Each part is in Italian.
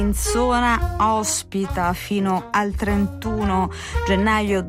Zona ospita fino al 31 gennaio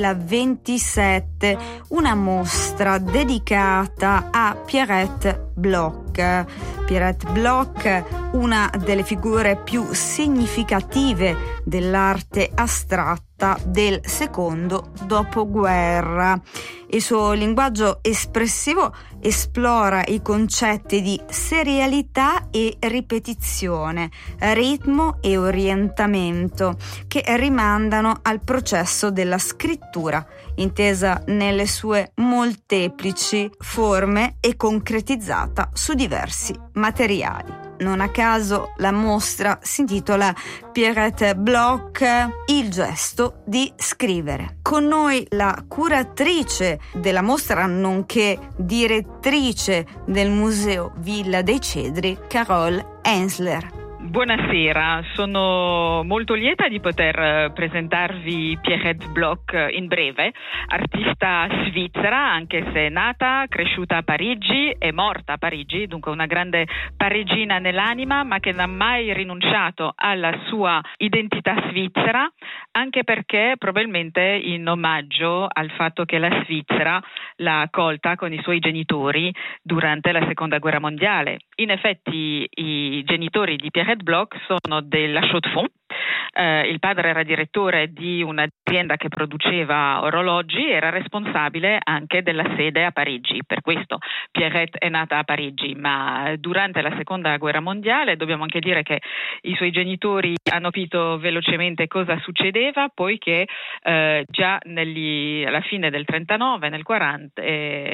2027 una mostra dedicata a Pierrette Bloch. Pierrette Bloch, una delle figure più significative dell'arte astratta del secondo dopoguerra. Il suo linguaggio espressivo esplora i concetti di serialità e ripetizione, ritmo e orientamento che rimandano al processo della scrittura, intesa nelle sue molteplici forme e concretizzata su diversi materiali. Non a caso la mostra si intitola Pierrette Bloch, il gesto di scrivere. Con noi la curatrice della mostra, nonché direttrice del Museo Villa dei Cedri, Carole Hensler. Buonasera, sono molto lieta di poter presentarvi Pierrette Bloch in breve, artista svizzera, anche se nata, cresciuta a Parigi e morta a Parigi, dunque una grande parigina nell'anima, ma che non ha mai rinunciato alla sua identità svizzera, anche perché probabilmente in omaggio al fatto che la Svizzera l'ha accolta con i suoi genitori durante la Seconda Guerra Mondiale. In effetti i genitori di Pierrette Bloch sono della Chaux-de-Fonds. Il padre era direttore di un'azienda che produceva orologi, era responsabile anche della sede a Parigi. Per questo Pierrette è nata a Parigi, ma durante la Seconda Guerra Mondiale dobbiamo anche dire che i suoi genitori hanno capito velocemente cosa succedeva, poiché già alla fine del 39, nel 40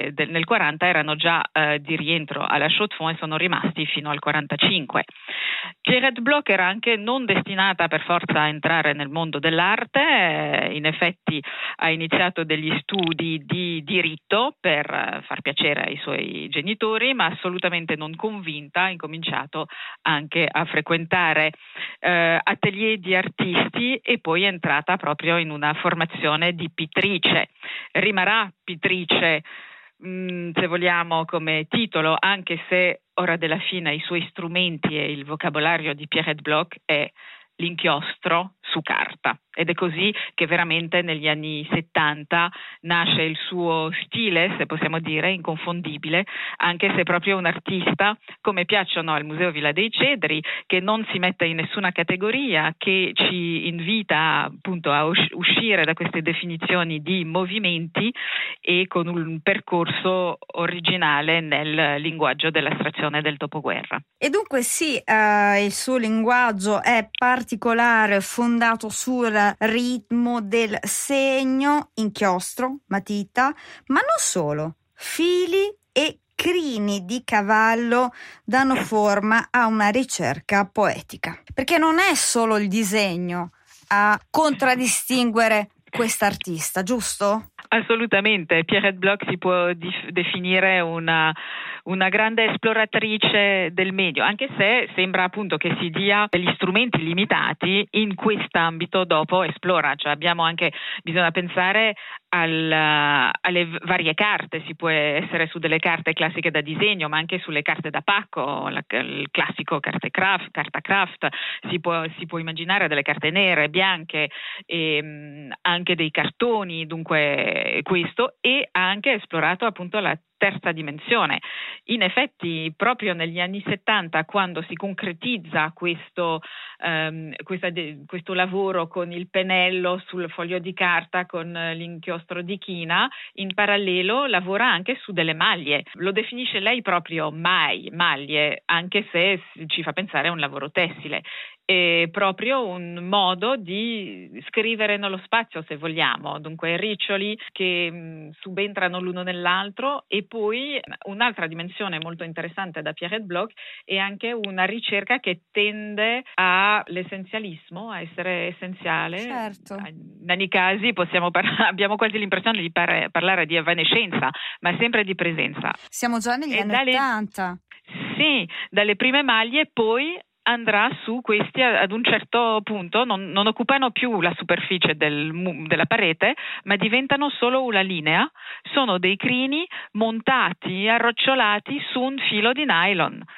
erano già di rientro alla Chaux-de-Fonds e sono rimasti fino al 45. Pierrette Bloch era anche non destinata per forza a entrare nel mondo dell'arte, in effetti ha iniziato degli studi di diritto per far piacere ai suoi genitori, ma assolutamente non convinta ha incominciato anche a frequentare atelier di artisti e poi è entrata proprio in una formazione di pittrice. Rimarrà pittrice se vogliamo come titolo, anche se ora della fine i suoi strumenti e il vocabolario di Pierrette Bloch è l'inchiostro su carta, ed è così che veramente negli anni 70 nasce il suo stile, se possiamo dire, inconfondibile, anche se proprio un artista, come piacciono al Museo Villa dei Cedri, che non si mette in nessuna categoria, che ci invita appunto a uscire da queste definizioni di movimenti e con un percorso originale nel linguaggio dell'astrazione del dopoguerra. E dunque sì, il suo linguaggio è particolare, fondato sul ritmo del segno, inchiostro, matita, ma non solo. Fili e crini di cavallo danno forma a una ricerca poetica. Perché non è solo il disegno a contraddistinguere quest'artista, giusto? Assolutamente, Pierrette Bloch si può definire una grande esploratrice del medio, anche se sembra appunto che si dia degli strumenti limitati in quest'ambito, dopo esplora, cioè bisogna pensare alle varie carte, si può essere su delle carte classiche da disegno, ma anche sulle carte da pacco, il classico carta craft, si può immaginare delle carte nere, bianche, e anche dei cartoni, dunque questo, e ha anche esplorato appunto la terza dimensione. In effetti proprio negli anni 70, quando si concretizza questo lavoro con il pennello sul foglio di carta, con l'inchiostro di china, in parallelo lavora anche su delle maglie. Lo definisce lei proprio maglie, anche se ci fa pensare a un lavoro tessile. È proprio un modo di scrivere nello spazio, se vogliamo, dunque riccioli che subentrano l'uno nell'altro. E poi un'altra dimensione molto interessante da Pierrette Bloch è anche una ricerca che tende all'essenzialismo, a essere essenziale. Certo. In ogni caso abbiamo quasi l'impressione di parlare di evanescenza, ma sempre di presenza. Siamo già negli anni 80. Sì, dalle prime maglie poi andrà su questi, ad un certo punto non occupano più la superficie della parete, ma diventano solo una linea, sono dei crini montati, arrocciolati su un filo di nylon.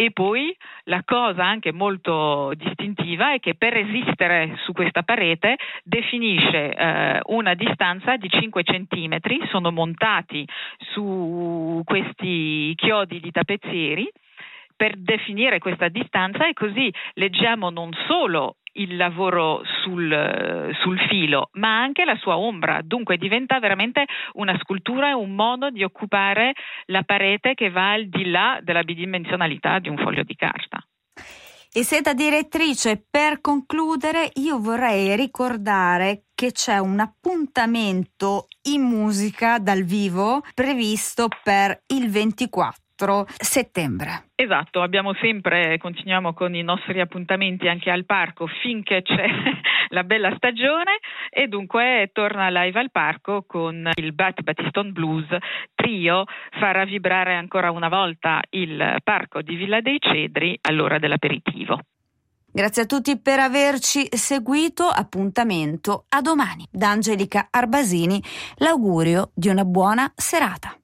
E poi la cosa anche molto distintiva è che per resistere su questa parete definisce una distanza di 5 centimetri, sono montati su questi chiodi di tappezzieri per definire questa distanza, e così leggiamo non solo il lavoro sul filo, ma anche la sua ombra. Dunque diventa veramente una scultura e un modo di occupare la parete che va al di là della bidimensionalità di un foglio di carta. E senta direttrice, per concludere io vorrei ricordare che c'è un appuntamento in musica dal vivo previsto per il 24 settembre. Esatto, continuiamo con i nostri appuntamenti anche al parco finché c'è la bella stagione, e dunque torna live al parco con il Bat Battiston Blues Trio, farà vibrare ancora una volta il parco di Villa dei Cedri all'ora dell'aperitivo. Grazie a tutti per averci seguito, appuntamento a domani. Da Angelica Arbasini l'augurio di una buona serata.